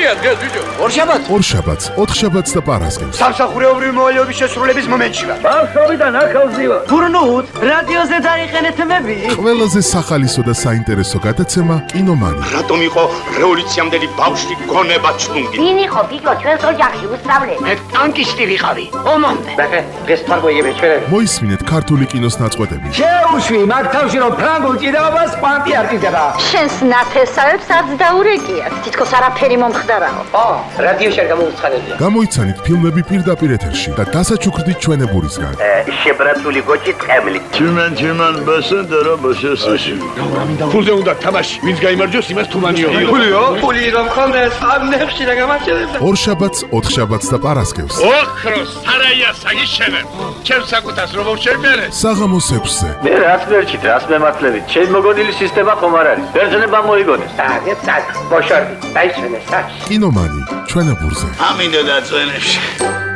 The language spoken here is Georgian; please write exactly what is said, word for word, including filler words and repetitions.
როდია დღეს ბიჭო? ორშაბათს. ორშაბათს, ოთხშაბათს და პარასკევს. სამსახურეობრივი მოვალეობის შესრულების მომენტში ვარ. ბავშვობიდან ახალზევა. გურნუთ, რადიოზე დაიყენეთ მები. ყველაზე სახალისო და საინტერესო გადაცემა კინომანი. რატომ იყო რევოლუციამდელი ბავშვი გონება ჩლუნგი? ვინ იყო ბიჭო ჩვენს ოჯახში უსწავლე? მე ტანკისტი ვიყავი. ომამდე. ბახე, დღეს თარგოიები ჩვენ. მოისმინეთ ქართული კინოს ნაწყვეტები. შეუშვი მაგ თავში რომ ფრანგულ ჭიდაობას პანტი არ ჭიდება. შენს ნათესავებს არც დაურეკიათ. თითქოს არაფერი მომხდარაო. ო, რადიოში არ გამოუცხადებია. გამოიცანით ფილმები პირდაპირ ეთერში და დასაჩუქრდით ჩვენებურისგან. შებრაცული გოჭი ტყემლი. Tümen tümen basındıra basıyorsun. ფულზე უნდა თამაში, ვინც გაიმარჯვოს იმას თუმანიო. ფულიო? ფული რომ ხონდეს, ამ ნებში რა გამარჯვებდა. ორშაბათს, ოთხშაბათს და პარასკევს. ოქროს სარაია საგიშენებ. ჩემ საკუთას რომ შევმერე. საღამოს ექვსზე. Ne rast verçit, rast mematlevi. Çel mogonili sistema komarari. Berzene moigones. აგეთ სად, ბოშორდი, დაისვენე სად. კინომანი ჩვენებურზე. Amin da zvenesh.